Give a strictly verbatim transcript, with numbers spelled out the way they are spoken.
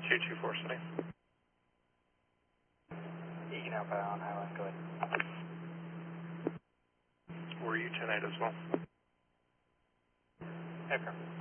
two two four, Sunny. You can help out on Highland, go ahead. Were you ten eight as well? Affirm.